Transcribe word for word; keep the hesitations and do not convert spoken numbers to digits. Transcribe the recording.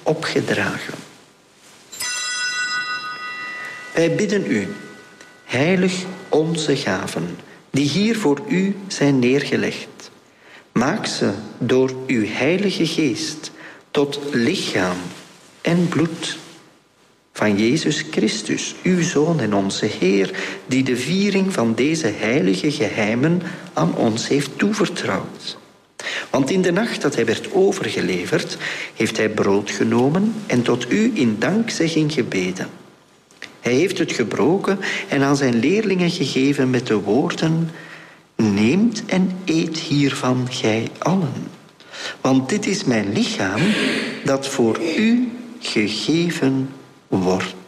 opgedragen. Wij bidden u, heilig onze gaven, die hier voor u zijn neergelegd. Maak ze door uw heilige geest tot lichaam en bloed van Jezus Christus, uw Zoon en onze Heer, die de viering van deze heilige geheimen aan ons heeft toevertrouwd. Want in de nacht dat hij werd overgeleverd, heeft hij brood genomen en tot u in dankzegging gebeden. Hij heeft het gebroken en aan zijn leerlingen gegeven met de woorden: neemt en eet hiervan gij allen. Want dit is mijn lichaam dat voor u gegeven wordt.